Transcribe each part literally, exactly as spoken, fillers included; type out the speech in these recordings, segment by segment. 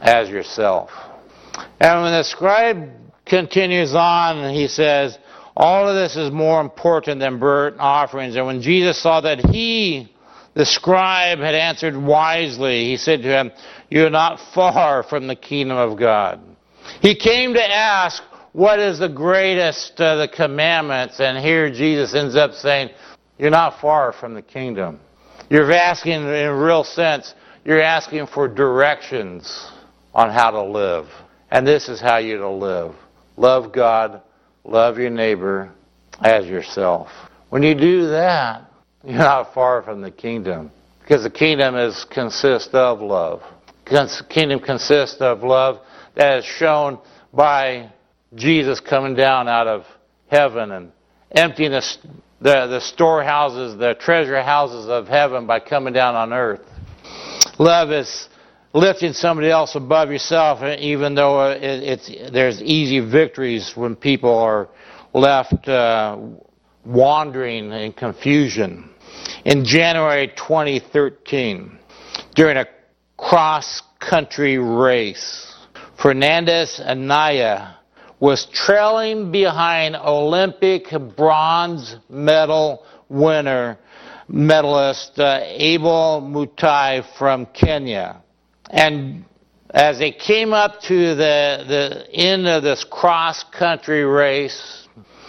as yourself. And when the scribe continues on, he says, all of this is more important than burnt offerings. And when Jesus saw that he, the scribe, had answered wisely, he said to him, you are not far from the kingdom of God. He came to ask, what is the greatest of the commandments? And here Jesus ends up saying, you're not far from the kingdom. You're asking, in a real sense, you're asking for directions on how to live. And this is how you're to live. Love God, love your neighbor as yourself. When you do that, you're not far from the kingdom. Because the kingdom is consists of love. The kingdom consists of love that is shown by Jesus coming down out of heaven and emptying the, the, the storehouses, the treasure houses of heaven by coming down on earth. Love is lifting somebody else above yourself, even though it, it's, there's easy victories when people are left uh, wandering in confusion. In January twenty thirteen, during a cross-country race, Fernandez Anaya was trailing behind Olympic bronze medal winner, medalist uh, Abel Mutai from Kenya. And as they came up to the, the end of this cross-country race,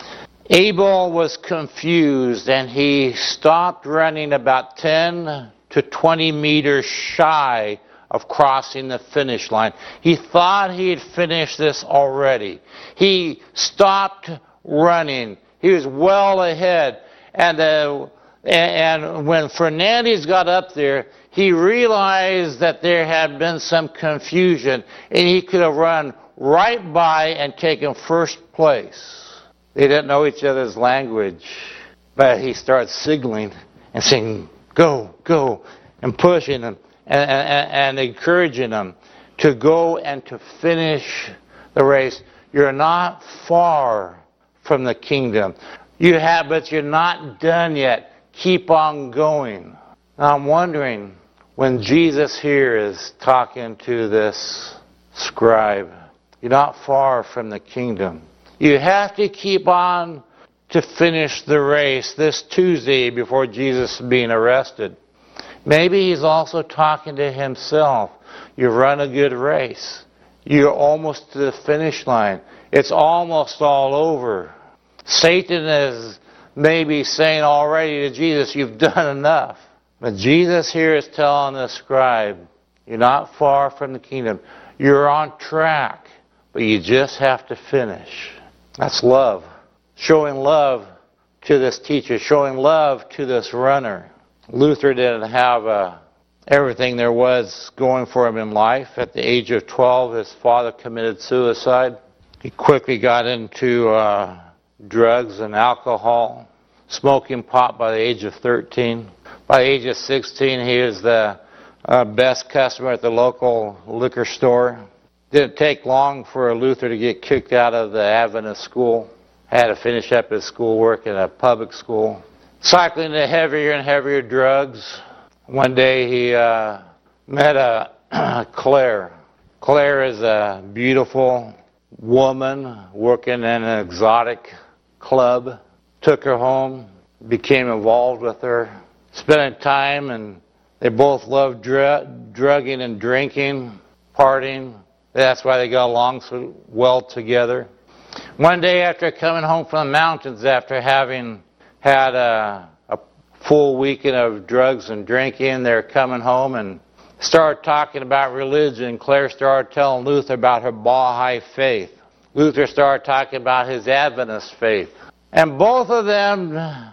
Abel was confused and he stopped running about ten to twenty meters shy of crossing the finish line. He thought he had finished this already. He stopped running. He was well ahead. And uh, and when Fernandez got up there, he realized that there had been some confusion and he could have run right by and taken first place. They didn't know each other's language, but he started signaling and saying, go, go, and pushing them and, and, and encouraging them to go and to finish the race. You're not far from the kingdom. You have, but you're not done yet. Keep on going. Now I'm wondering, when Jesus here is talking to this scribe, you're not far from the kingdom. You have to keep on to finish the race this Tuesday before Jesus is being arrested. Maybe he's also talking to himself. You run a good race. You're almost to the finish line. It's almost all over. Satan is maybe saying already to Jesus, you've done enough. But Jesus here is telling the scribe, you're not far from the kingdom. You're on track, but you just have to finish. That's love. Showing love to this teacher, showing love to this runner. Luther didn't have uh, everything there was going for him in life. At the age of twelve, his father committed suicide. He quickly got into uh, drugs and alcohol, smoking pot by the age of thirteen. By the age of sixteen, he was the uh, best customer at the local liquor store. Didn't take long for Luther to get kicked out of the Adventist school. Had to finish up his schoolwork in a public school. Cycling to heavier and heavier drugs. One day he uh, met a Claire. Claire is a beautiful woman working in an exotic club. Took her home, became involved with her, spending time, and they both loved dr- drugging and drinking, partying. That's why they got along so well together. One day after coming home from the mountains, after having had a, a full weekend of drugs and drinking, they're coming home and started talking about religion. Claire started telling Luther about her Baha'i faith. Luther started talking about his Adventist faith. And both of them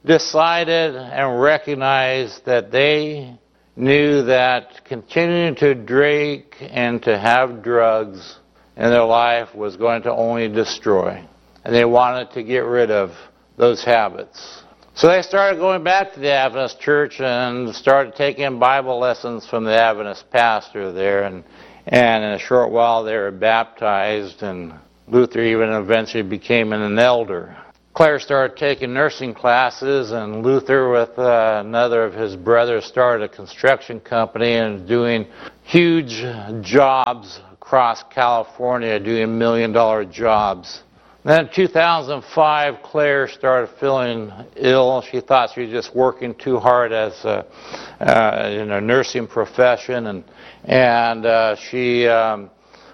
decided and recognized that they knew that continuing to drink and to have drugs in their life was going to only destroy. And they wanted to get rid of those habits. So they started going back to the Adventist church and started taking Bible lessons from the Adventist pastor there. And, and in a short while they were baptized, and Luther even eventually became an elder. Claire started taking nursing classes, and Luther, with uh, another of his brothers, started a construction company and doing huge jobs across California, doing million-dollar jobs. Then in two thousand five, Claire started feeling ill. She thought she was just working too hard as a, uh, in a nursing profession, and and uh, she, um,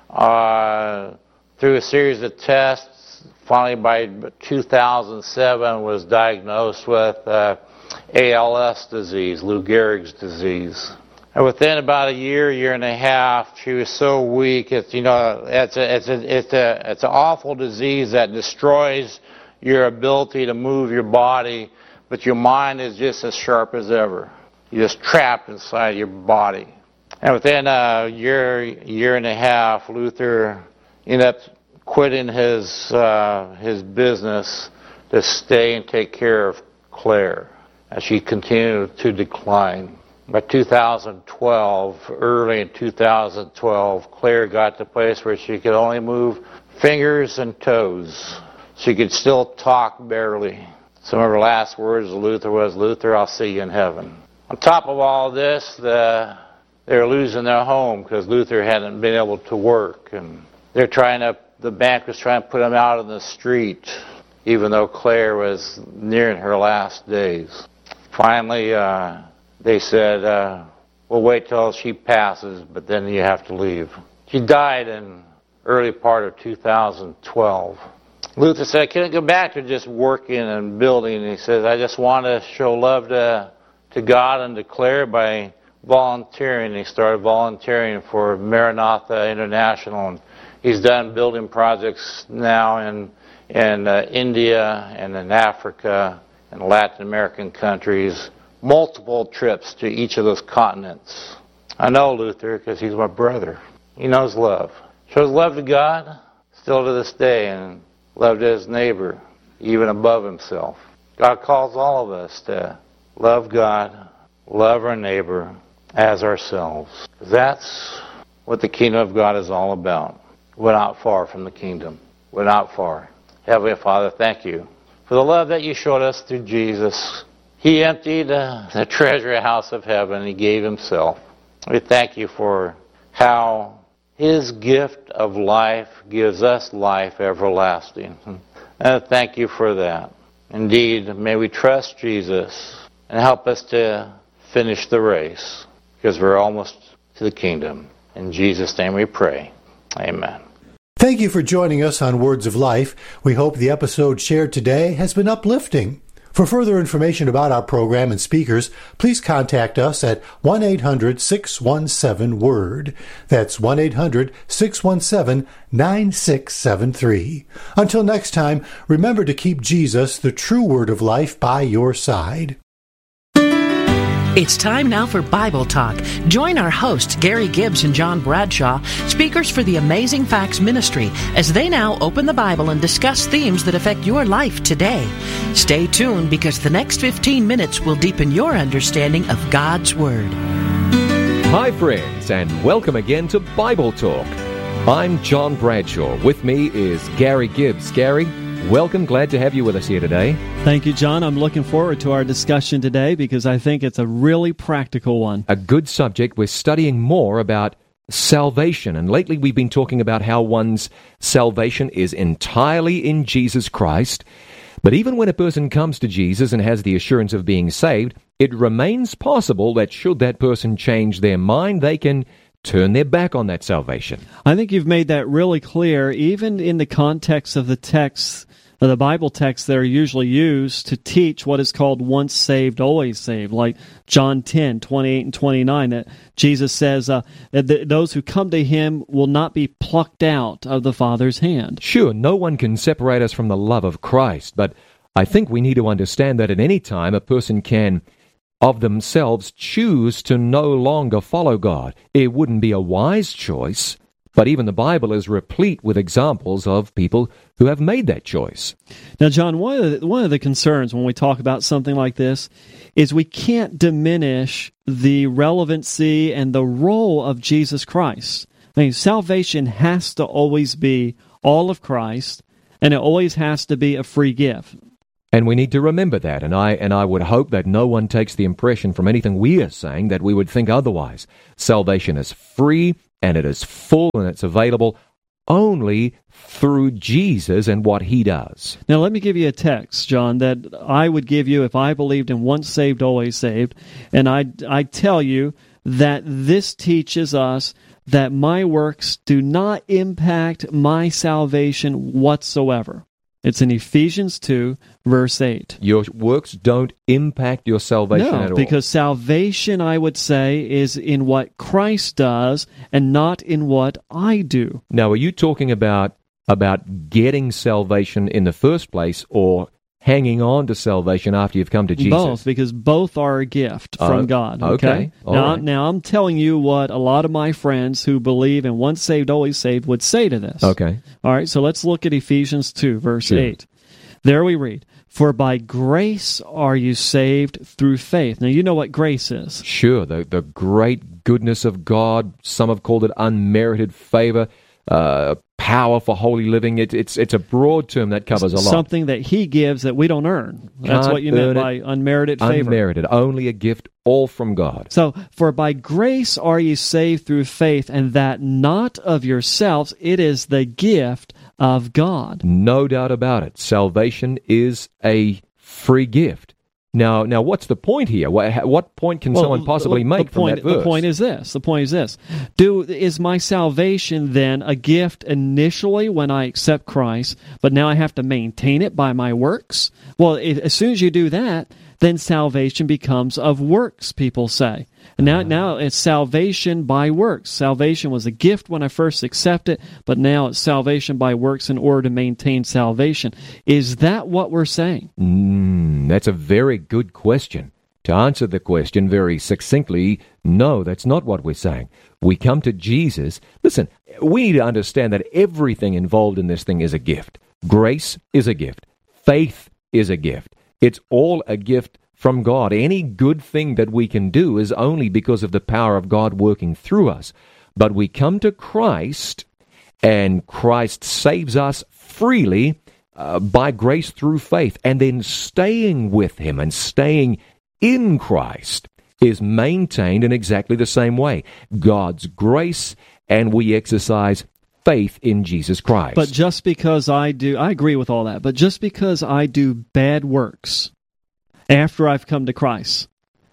uh, through a series of tests, finally by two thousand seven was diagnosed with uh, A L S disease, Lou Gehrig's disease. And within about a year, year and a half, she was so weak. It's you know, it's a, it's a, it's a, it's an awful disease that destroys your ability to move your body, but your mind is just as sharp as ever. You're just trapped inside your body. And within a year, year and a half, Luther ended up quitting his uh, his business to stay and take care of Claire as she continued to decline. By two thousand twelve, early in two thousand twelve, Claire got to the place where she could only move fingers and toes. She could still talk barely. Some of her last words to Luther was, "Luther, I'll see you in heaven." On top of all this, the, they were losing their home because Luther hadn't been able to work, and they're trying to. The bank was trying to put him out on the street, even though Claire was nearing her last days. Finally, uh, they said, uh, we'll wait till she passes, but then you have to leave. She died in early part of two thousand twelve. Luther said, I couldn't go back to just working and building. He says, I just want to show love to, to God and to Claire by volunteering. He started volunteering for Maranatha International, and he's done building projects now in, in uh, India and in Africa and Latin American countries. Multiple trips to each of those continents. I know Luther because he's my brother. He knows love. Shows love to God still to this day, and love to his neighbor, even above himself. God calls all of us to love God, love our neighbor as ourselves. That's what the kingdom of God is all about. We're not far from the kingdom. We're not far. Heavenly Father, thank you for the love that you showed us through Jesus. He emptied uh, the treasure house of heaven. He gave himself. We thank you for how his gift of life gives us life everlasting. And thank you for that. Indeed, may we trust Jesus and help us to finish the race, because we're almost to the kingdom. In Jesus' name we pray. Amen. Thank you for joining us on Words of Life. We hope the episode shared today has been uplifting. For further information about our program and speakers, please contact us at one eight hundred six one seven WORD. That's one eight hundred six one seven nine six seven three. Until next time, remember to keep Jesus, the true Word of life, by your side. It's time now for Bible Talk. Join our hosts, Gary Gibbs and John Bradshaw, speakers for the Amazing Facts Ministry, as they now open the Bible and discuss themes that affect your life today. Stay tuned, because the next fifteen minutes will deepen your understanding of God's Word. Hi, friends, and welcome again to Bible Talk. I'm John Bradshaw. With me is Gary Gibbs. Gary, welcome. Glad to have you with us here today. Thank you, John. I'm looking forward to our discussion today because I think it's a really practical one. A good subject. We're studying more about salvation, and lately we've been talking about how one's salvation is entirely in Jesus Christ. But even when a person comes to Jesus and has the assurance of being saved, it remains possible that should that person change their mind, they can turn their back on that salvation. I think you've made that really clear, even in the context of the texts, the Bible texts that are usually used to teach what is called once saved, always saved, like John ten, twenty-eight and twenty-nine, that Jesus says uh, that those who come to him will not be plucked out of the Father's hand. Sure, no one can separate us from the love of Christ, but I think we need to understand that at any time a person can of themselves choose to no longer follow God. It wouldn't be a wise choice, but even the Bible is replete with examples of people who have made that choice. Now, John, one of the, one of the concerns when we talk about something like this is we can't diminish the relevancy and the role of Jesus Christ. I mean, salvation has to always be all of Christ, and it always has to be a free gift. And we need to remember that, and I and I would hope that no one takes the impression from anything we are saying that we would think otherwise. Salvation is free, and it is full, and it's available only through Jesus and what He does. Now, let me give you a text, John, that I would give you if I believed in once saved, always saved, and I I tell you that this teaches us that my works do not impact my salvation whatsoever. It's in Ephesians two, verse eight. Your works don't impact your salvation no, at all. Because salvation, I would say, is in what Christ does and not in what I do. Now, are you talking about about getting salvation in the first place, or hanging on to salvation after you've come to Jesus? Both, because both are a gift from uh, God. Okay. okay? All now, right. now, I'm telling you what a lot of my friends who believe in once saved, always saved would say to this. Okay. All right, so let's look at Ephesians two, verse Sure. eight. There we read, "For by grace are you saved through faith." Now, you know what grace is. Sure, the, the great goodness of God. Some have called it unmerited favor, uh, power for holy living. It, it's it's a broad term that covers a lot. Something that He gives that we don't earn. That's Can't what you meant earn it. by unmerited favor. Unmerited, only a gift, all from God. So, for by grace are ye saved through faith, and that not of yourselves, it is the gift of God. No doubt about it. Salvation is a free gift. Now, now, what's the point here? What, what point can Well, someone possibly the- make the point, from that verse? The point is this. The point is this. Do is my salvation then a gift initially when I accept Christ, but now I have to maintain it by my works? Well, if, as soon as you do that, then salvation becomes of works, people say. And now, now it's salvation by works. Salvation was a gift when I first accepted, but now it's salvation by works in order to maintain salvation. Is that what we're saying? Mm, that's a very good question. To answer the question very succinctly, no, that's not what we're saying. We come to Jesus. Listen, we need to understand that everything involved in this thing is a gift. Grace is a gift. Faith is a gift. It's all a gift from God. Any good thing that we can do is only because of the power of God working through us. But we come to Christ, and Christ saves us freely uh, by grace through faith. And then staying with Him and staying in Christ is maintained in exactly the same way. God's grace, and we exercise faith in Jesus Christ. But just because I do, I agree with all that, but just because I do bad works after I've come to Christ,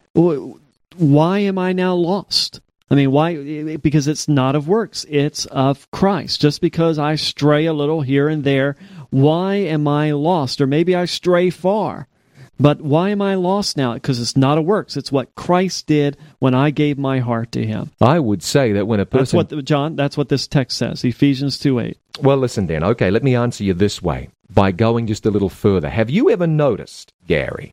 why am I now lost? I mean, why? Because it's not of works, it's of Christ. Just because I stray a little here and there, why am I lost? Or maybe I stray far. But why am I lost now? Because it's not of works. It's what Christ did when I gave my heart to Him. I would say that when a person... That's what, John, that's what this text says, Ephesians two eight. Well, listen then. Okay, let me answer you this way, by going just a little further. Have you ever noticed, Gary,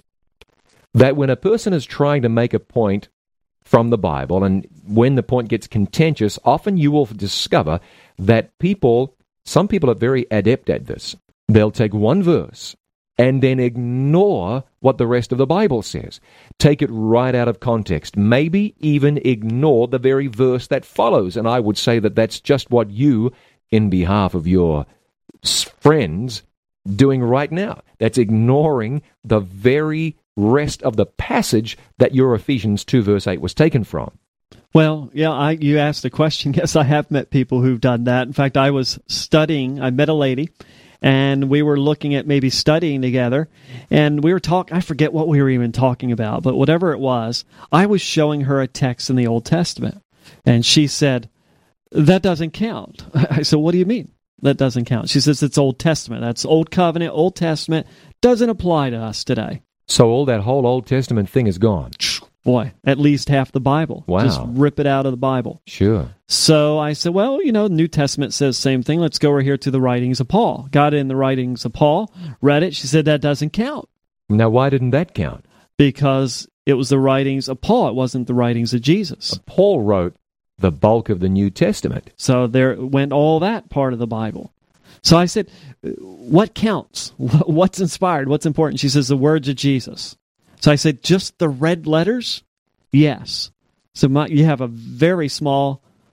that when a person is trying to make a point from the Bible, and when the point gets contentious, often you will discover that people, some people are very adept at this. They'll take one verse and then ignore what the rest of the Bible says. Take it right out of context. Maybe even ignore the very verse that follows. And I would say that that's just what you, in behalf of your friends, doing right now. That's ignoring the very rest of the passage that your Ephesians two verse eight was taken from. Well, yeah, I, you asked a question. Yes, I have met people who've done that. In fact, I was studying, I met a lady, and we were looking at maybe studying together, and we were talking, I forget what we were even talking about, but whatever it was, I was showing her a text in the Old Testament, and she said, that doesn't count. I said, what do you mean that doesn't count? She says, it's Old Testament. That's Old Covenant, Old Testament, doesn't apply to us today. So all that whole Old Testament thing is gone. Boy, at least half the Bible. Wow. Just rip it out of the Bible. Sure. So I said, well, you know, New Testament says the same thing. Let's go over here to the writings of Paul. Got in the writings of Paul, read it. She said, that doesn't count. Now, why didn't that count? Because it was the writings of Paul. It wasn't the writings of Jesus. Paul wrote the bulk of the New Testament. So there went all that part of the Bible. So I said, what counts? What's inspired? What's important? She says, the words of Jesus. So I said, just the red letters? Yes. So my, you have a very small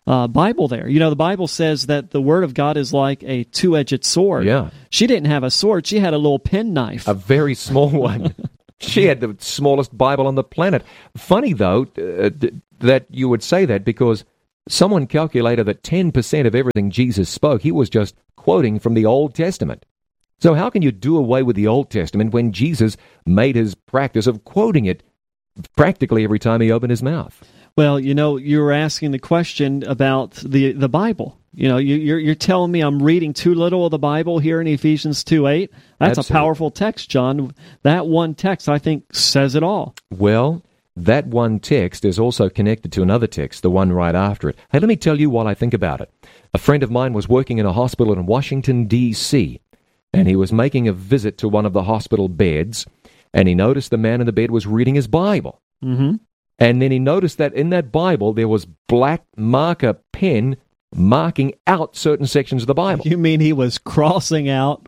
uh, Bible there. You know, the Bible says that the Word of God is like a two-edged sword. Yeah. She didn't have a sword. She had a little penknife. A very small one. She had the smallest Bible on the planet. Funny, though, uh, th- that you would say that, because someone calculated that ten percent of everything Jesus spoke, he was just quoting from the Old Testament. So how can you do away with the Old Testament when Jesus made his practice of quoting it practically every time he opened his mouth? Well, you know, you were asking the question about the the Bible. You know, you, you're you're telling me I'm reading too little of the Bible here in Ephesians two eight? That's Absolutely. a powerful text, John. That one text, I think, says it all. Well, that one text is also connected to another text, the one right after it. Hey, let me tell you what I think about it. A friend of mine was working in a hospital in Washington, D C, and he was making a visit to one of the hospital beds, and he noticed the man in the bed was reading his Bible. Mm-hmm. And then he noticed that in that Bible there was black marker pen marking out certain sections of the Bible. You mean he was crossing out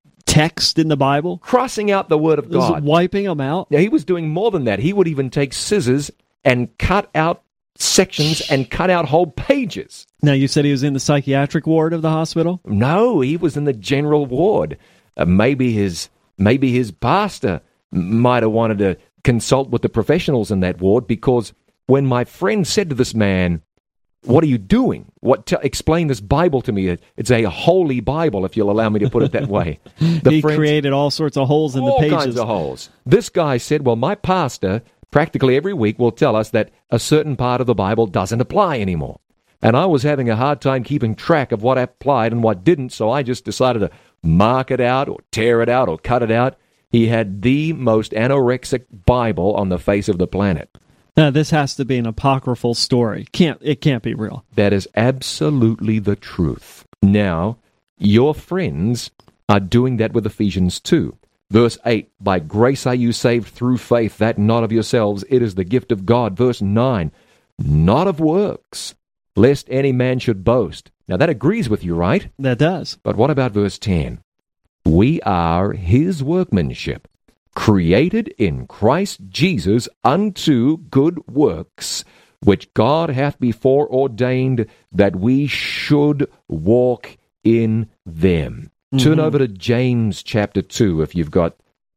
text in the Bible? Crossing out the Word of Was God. wiping them out? Now, he was doing more than that. He would even take scissors and cut out sections and cut out whole pages. Now, you said he was in the psychiatric ward of the hospital? No, he was in the general ward. Uh, maybe his maybe his pastor might have wanted to consult with the professionals in that ward, because when my friend said to this man, "What are you doing? What? T- explain this Bible to me. It's a holy Bible, if you'll allow me to put it that way." The he friend, created all sorts of holes in the all pages. kinds of holes. This guy said, "Well, my pastor practically every week will tell us that a certain part of the Bible doesn't apply anymore. And I was having a hard time keeping track of what applied and what didn't, so I just decided to mark it out or tear it out or cut it out." He had the most anorexic Bible on the face of the planet. Now, this has to be an apocryphal story. Can't It can't be real. That is absolutely the truth. Now, your friends are doing that with Ephesians two. Verse eight, "By grace are you saved through faith, that not of yourselves, it is the gift of God." Verse nine, "Not of works, lest any man should boast." Now, that agrees with you, right? That does. But what about verse ten? "We are his workmanship, created in Christ Jesus unto good works, which God hath before ordained that we should walk in them." Mm-hmm. Turn over to James chapter two if you've got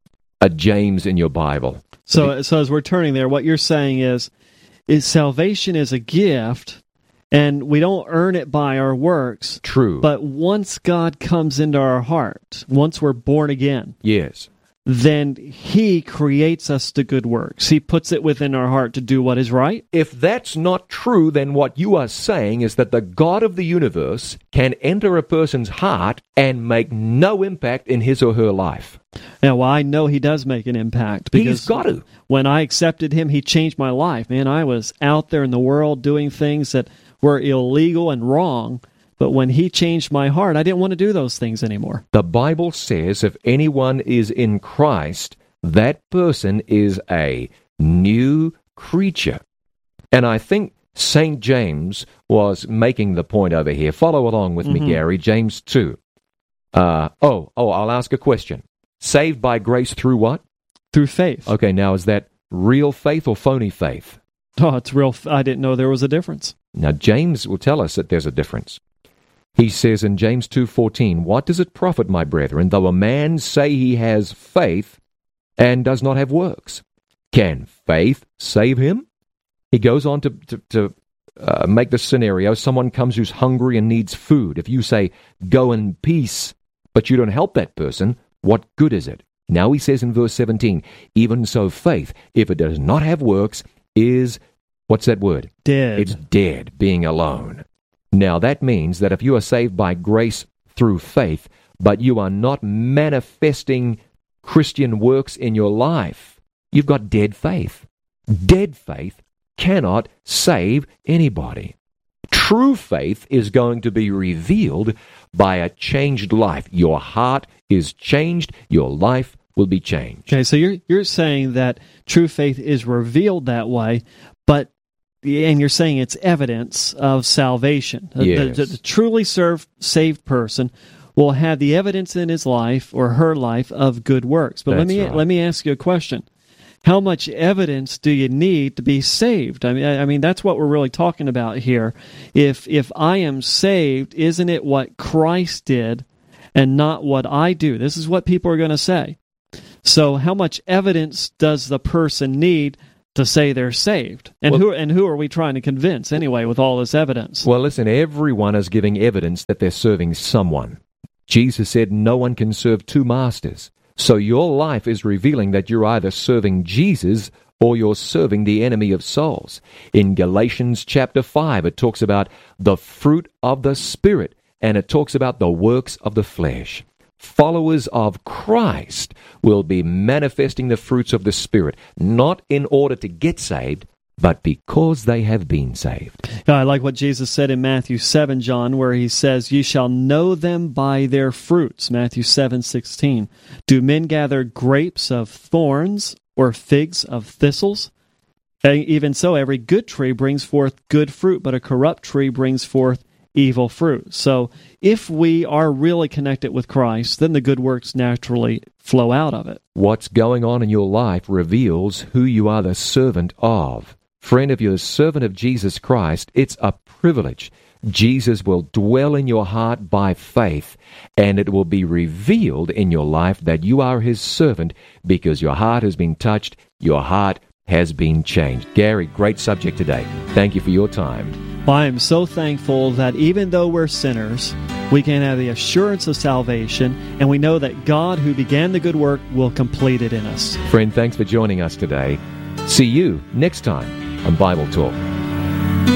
a James in your Bible. So, so as we're turning there, what you're saying is, is salvation is a gift, and we don't earn it by our works. True. But once God comes into our heart, once we're born again, yes, then He creates us to good works. He puts it within our heart to do what is right. If that's not true, then what you are saying is that the God of the universe can enter a person's heart and make no impact in his or her life. Now, well, I know He does make an impact, because He's got to. When I accepted Him, He changed my life. Man, I was out there in the world doing things that were illegal and wrong, but when He changed my heart, I didn't want to do those things anymore. The Bible says if anyone is in Christ, that person is a new creature. And I think Saint James was making the point over here. Follow along with Mm-hmm. me, Gary. James two. Uh, oh, oh, I'll ask a question. Saved by grace through what? Through faith. Okay, now is that real faith or phony faith? Oh, it's real. I didn't know there was a difference. Now, James will tell us that there's a difference. He says in James two fourteen, "What does it profit, my brethren, though a man say he has faith and does not have works? Can faith save him?" He goes on to, to, to uh, make the scenario. Someone comes who's hungry and needs food. If you say, "Go in peace," but you don't help that person, what good is it? Now he says in verse seventeen, "Even so faith, if it does not have works, is," what's that word? Dead. It's dead, being alone. Now that means that if you are saved by grace through faith, but you are not manifesting Christian works in your life, you've got dead faith. Dead faith cannot save anybody. True faith is going to be revealed by a changed life. Your heart is changed, your life will be changed. Okay, so you're you're saying that true faith is revealed that way, but and you're saying it's evidence of salvation. Yes. The, the, the truly served, saved person will have the evidence in his life or her life of good works. But let That's me right. let me ask you a question. how much evidence do you need to be saved? I mean, I mean that's what we're really talking about here. If if I am saved, isn't it what Christ did and not what I do? This is what people are going to say. So how much evidence does the person need to say they're saved? And well, who and who are we trying to convince anyway with all this evidence? Well, listen, everyone is giving evidence that they're serving someone. Jesus said no one can serve two masters. So your life is revealing that you're either serving Jesus or you're serving the enemy of souls. In Galatians chapter five, it talks about the fruit of the Spirit, and it talks about the works of the flesh. Followers of Christ will be manifesting the fruits of the Spirit, not in order to get saved, but because they have been saved. I like what Jesus said in Matthew seven, John, where he says, "You shall know them by their fruits," Matthew seven sixteen. Do men gather grapes of thorns or figs of thistles? Even so, every good tree brings forth good fruit, but a corrupt tree brings forth evil fruit. So if we are really connected with Christ, then the good works naturally flow out of it. What's going on in your life reveals who you are the servant of. Friend, if you're a servant of Jesus Christ, it's a privilege. Jesus will dwell in your heart by faith, and it will be revealed in your life that you are his servant because your heart has been touched, your heart has been changed. Gary, great subject today. Thank you for your time. Well, I am so thankful that even though we're sinners, we can have the assurance of salvation, and we know that God, who began the good work, will complete it in us. Friend, thanks for joining us today. See you next time on Bible Talk.